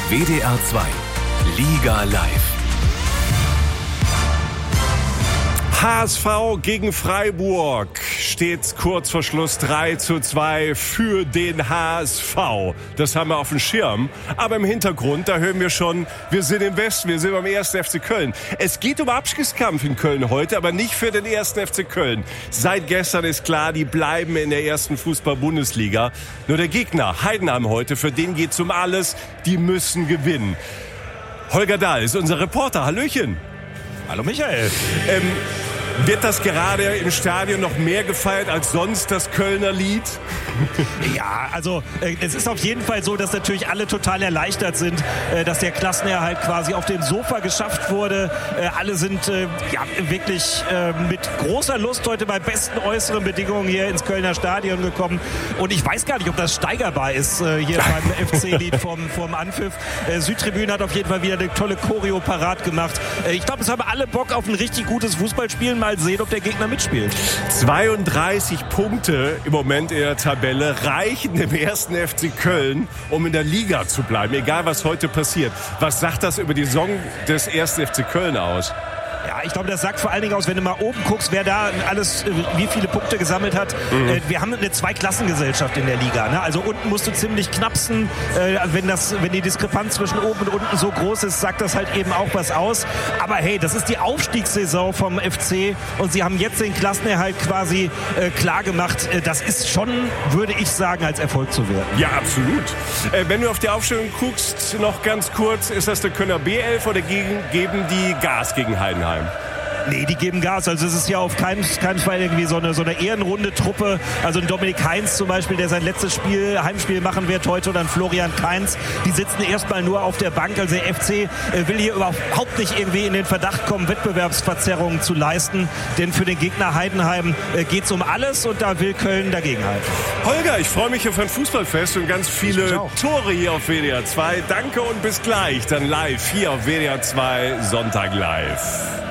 WDR 2 Liga live. HSV gegen Freiburg steht kurz vor Schluss 3:2 für den HSV. Das haben wir auf dem Schirm. Aber im Hintergrund, da hören wir schon, wir sind im Westen, wir sind beim 1. FC Köln. Es geht um Abstiegskampf in Köln heute, aber nicht für den 1. FC Köln. Seit gestern ist klar, die bleiben in der ersten Fußball-Bundesliga. Nur der Gegner, Heidenheim heute, für den geht's um alles. Die müssen gewinnen. Holger Dahl ist unser Reporter. Hallöchen. Hallo Michael. Wird das gerade im Stadion noch mehr gefeiert als sonst, das Kölner Lied? Ja, also es ist auf jeden Fall so, dass natürlich alle total erleichtert sind, dass der Klassenerhalt quasi auf dem Sofa geschafft wurde. Alle sind wirklich mit großer Lust heute bei besten äußeren Bedingungen hier ins Kölner Stadion gekommen. Und ich weiß gar nicht, ob das steigerbar ist hier beim FC-Lied vom Anpfiff. Südtribüne hat auf jeden Fall wieder eine tolle Choreo parat gemacht. Ich glaube, es haben alle Bock auf ein richtig gutes Fußballspielen. Mal sehen, ob der Gegner mitspielt. 32 Punkte im Moment in der Tabelle reichen dem 1. FC Köln, um in der Liga zu bleiben, egal was heute passiert. Was sagt das über die Saison des 1. FC Köln aus? Ja, ich glaube, das sagt vor allen Dingen aus, wenn du mal oben guckst, wer da alles, wie viele Punkte gesammelt hat. Wir haben eine Zweiklassengesellschaft in der Liga. Ne? Also unten musst du ziemlich knapsen. Wenn die Diskrepanz zwischen oben und unten so groß ist, sagt das halt eben auch was aus. Aber hey, das ist die Aufstiegssaison vom FC und sie haben jetzt den Klassenerhalt quasi klar gemacht. Das ist schon, würde ich sagen, als Erfolg zu werten. Ja, absolut. Wenn du auf die Aufstellung guckst, noch ganz kurz, ist das der Kölner B11 oder geben die Gas gegen Heidenheim? Nee, die geben Gas. Also es ist ja auf keinen Fall irgendwie so eine ehrenrunde Truppe. Also ein Dominik Heinz zum Beispiel, der sein letztes Heimspiel machen wird heute, oder ein Florian Kainz. Die sitzen erstmal nur auf der Bank. Also der FC will hier überhaupt nicht irgendwie in den Verdacht kommen, Wettbewerbsverzerrungen zu leisten. Denn für den Gegner Heidenheim geht's um alles und da will Köln dagegenhalten. Holger, ich freue mich auf ein Fußballfest und ganz viele Tore hier auf WDR 2. Danke und bis gleich. Dann live hier auf WDR 2 Sonntag live.